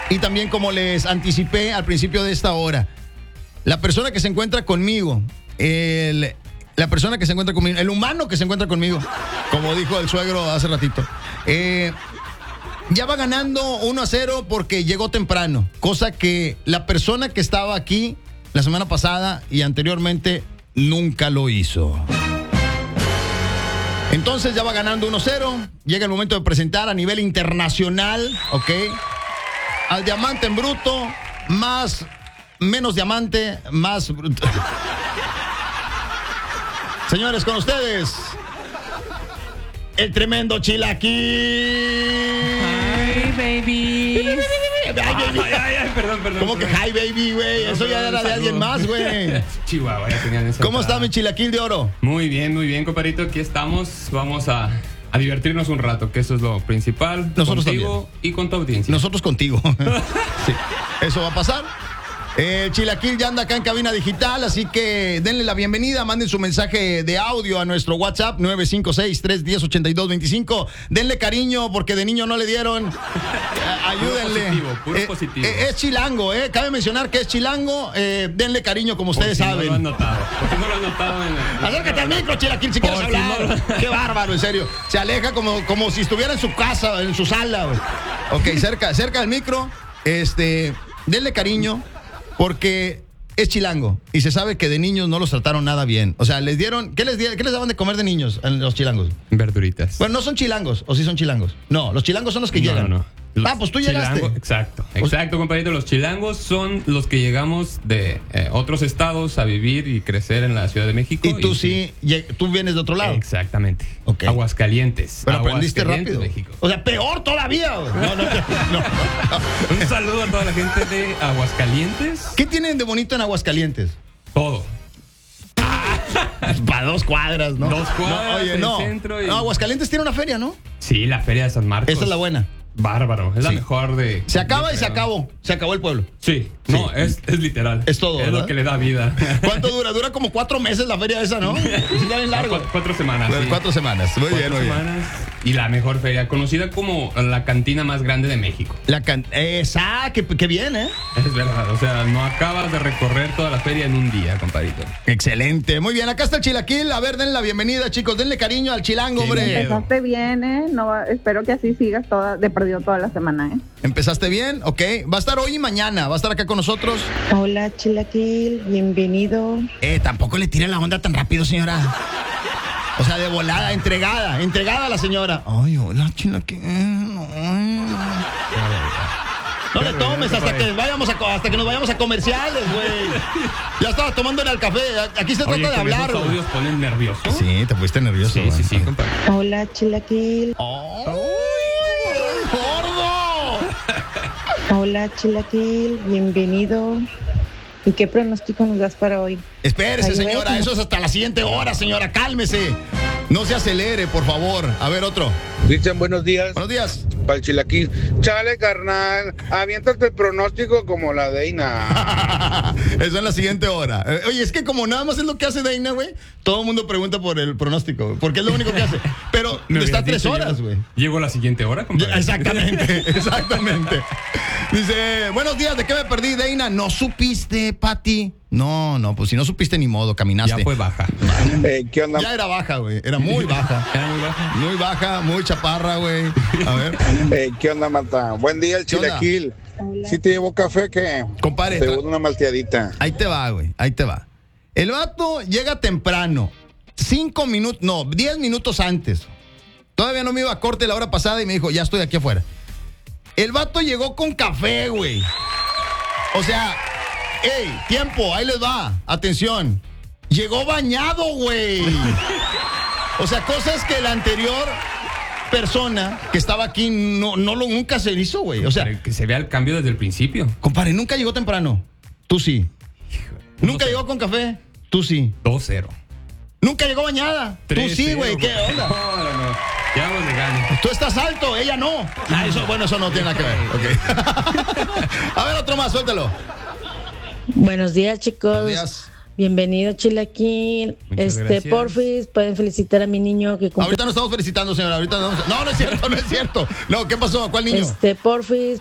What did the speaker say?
Y también, como les anticipé al principio de esta hora, la persona que se encuentra conmigo, la persona que se encuentra conmigo, el humano que se encuentra conmigo, como dijo el suegro hace ratito, ya va ganando 1-0 porque llegó temprano, cosa que la persona que estaba aquí la semana pasada y anteriormente nunca lo hizo. Entonces ya va ganando 1-0. Llega el momento de presentar a nivel internacional, ¿ok? Al diamante en bruto, menos diamante, más bruto. Señores, con ustedes, el tremendo Chilaquil. Hi, baby. Perdón. ¿Cómo que hi, baby, güey? Eso ya era de alguien más, güey. Chihuahua, ya tenían esa. ¿Cómo está mi Chilaquil de oro? Muy bien, compadrito. Aquí estamos. Vamos a divertirnos un rato, que eso es lo principal. Nosotros contigo también. Y con tu audiencia. Nosotros contigo. Sí, eso va a pasar. Chilaquil ya anda acá en cabina digital, así que denle la bienvenida, manden su mensaje de audio a nuestro WhatsApp 956-310-8225. Denle cariño porque de niño no le dieron. Ayúdenle. Puro positivo. Es chilango, cabe mencionar que es chilango. Denle cariño como ustedes saben. No lo han notado. ¿Por qué no lo han notado? Acércate al micro, Chilaquil, si quieres si hablar. no. Qué bárbaro, en serio. Se aleja como si estuviera en su casa, en su sala, güey. Ok, cerca del micro. Denle cariño. Porque es chilango y se sabe que de niños no los trataron nada bien. O sea, les dieron... ¿Qué les daban de comer de niños en los chilangos? Verduritas. Bueno, no son chilangos, ¿o sí son chilangos? No, los chilangos son los que llegan. No. Pues tú llegaste. Exacto, compadrito. Los chilangos son los que llegamos de otros estados a vivir y crecer en la Ciudad de México. Y tú tú vienes de otro lado. Exactamente. Ok. Aguascalientes. Pero aprendiste rápido. México. O sea, peor todavía, güey. No. Un saludo a toda la gente de Aguascalientes. ¿Qué tienen de bonito en Aguascalientes? Todo. Para 2 cuadras, ¿no? 2 cuadras, Oye, el no. centro y... No, Aguascalientes tiene una feria, ¿no? Sí, la Feria de San Marcos. Esa es la buena. Bárbaro, es la Sí. mejor de... Se acaba yo y se creo. acabó. Se acabó el pueblo. Sí, no, es literal. Es todo, Es ¿verdad? lo que le da vida. ¿Cuánto dura? Dura como 4 meses la feria esa, ¿no? Sí, está bien largo. 4 semanas. Sí. 4 semanas. Muy bien, 4 muy bien. semanas. Y la mejor feria, conocida como la cantina más grande de México. Qué bien, ¿eh? Es verdad, o sea, no acabas de recorrer toda la feria en un día, compadrito. Excelente. Muy bien, acá está el Chilaquil. A ver, denle la bienvenida, chicos. Denle cariño al chilango, Qué hombre. miedo. Empezaste bien, No, espero que así sigas de perdido toda la semana, ¿Empezaste bien? Ok. Va a estar hoy y mañana. Va a estar acá con nosotros. Hola, Chilaquil, bienvenido. Tampoco le tire la onda tan rápido, señora. O sea, de volada, entregada a la señora. Ay, hola, Chilaquil. No le tomes hasta que nos vayamos a comerciales, güey. Ya estaba tomándole al café. Aquí se trata de hablar, Esos güey. audios ponen nervioso. Sí, te pusiste nervioso. Sí, compadre. Hola, Chilaquil. ¡Ay, gordo! Hola, Chilaquil, bienvenido. ¿Y qué pronóstico nos das para hoy? Espérese, Ay, señora. güey. Eso es hasta la siguiente hora, señora. Cálmese. No se acelere, por favor. A ver, otro. Cristian, buenos días. Buenos días. Para el Chilaquil. Chale, carnal. Aviéntate el pronóstico como la Deina. Eso en la siguiente hora. Oye, es que como nada más es lo que hace Deina, güey, todo el mundo pregunta por el pronóstico, güey, porque es lo único que hace. Pero Me está hubieras 3 dicho horas, yo. güey. Llego a la siguiente hora, compadre. Exactamente. Dice, buenos días, ¿de qué me perdí, Deina? ¿No supiste, Pati? No, pues si no supiste ni modo, caminaste. Ya fue baja. ¿Qué onda? Ya era baja, güey. Era muy baja. Era muy baja. Muy baja, muy chaparra, güey. A ver. ¿Qué onda, Marta? Buen día, el ¿Qué onda? Chilaquil. ¿Sí te llevo café que Compadre, te una malteadita? ahí te va, güey. Ahí te va. El vato llega temprano. 5 minutos, no, 10 minutos antes. Todavía no me iba a corte la hora pasada y me dijo, ya estoy aquí afuera. El vato llegó con café, güey. O sea, ey, tiempo, ahí les va. Atención. Llegó bañado, güey. O sea, cosas que la anterior persona que estaba aquí nunca se hizo, güey. O sea, Para que se vea el cambio desde el principio. compadre, nunca llegó temprano. Tú sí. Nunca 2-0. llegó con café. Tú sí. 2-0. Nunca llegó bañada. Tú sí, 3-0, güey. ¿Qué onda? No. Ya vamos de gane. Tú estás alto, ella no. Eso no tiene nada que ver. Ok. A ver, otro más, suéltalo. Buenos días, chicos. Buenos días. Bienvenido, Chilaquil. Muchas gracias. Porfis, pueden felicitar a mi niño que cumple. Ahorita no estamos felicitando, señora. No es cierto. No, ¿qué pasó? ¿Cuál niño? Porfis,